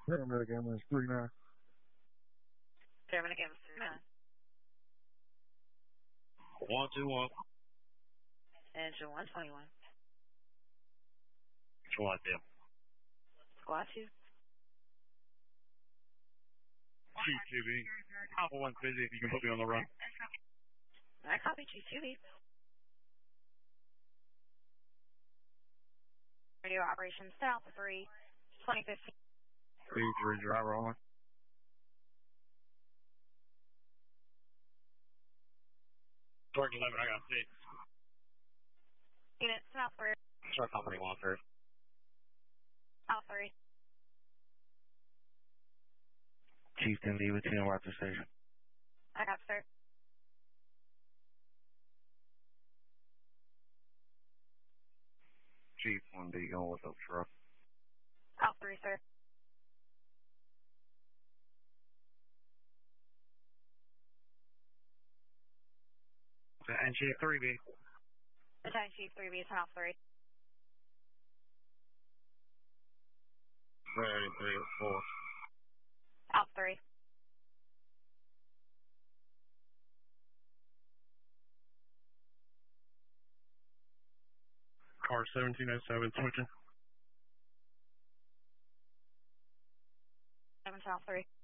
Paramedic ambulance 39. Paramedic ambulance 121. Engine 121. Squad 2. Squad 2. Chief 2B. Alpha 1 busy if you can put me on the run. I copy Chief 2B. Radio Operations South 3, 2015. B3 driver on. George 11, I got 6. Unit South 3. Short company Walker. South 3. Chieftain D with 10 Rochester Station. I got, sir. Chief 1D going with up truck. South 3, sir. And Chief 3B. Battalion Chief 3B, South 3. 33 South 3. Car 1707 switching. 7 South 3.